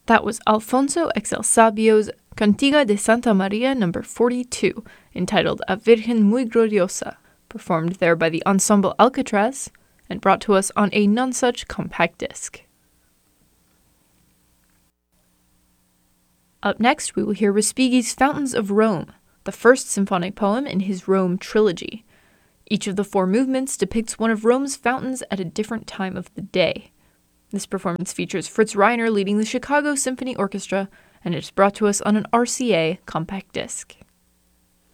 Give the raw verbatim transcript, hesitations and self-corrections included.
That was Alfonso X El Sabio's Cantiga de Santa Maria number forty-two, entitled A Virgen Muy Gloriosa, performed there by the Ensemble Alcatraz, and brought to us on a Nonesuch compact disc. Up next, we will hear Respighi's Fountains of Rome, the first symphonic poem in his Rome trilogy. Each of the four movements depicts one of Rome's fountains at a different time of the day. This performance features Fritz Reiner leading the Chicago Symphony Orchestra, and it is brought to us on an R C A compact disc.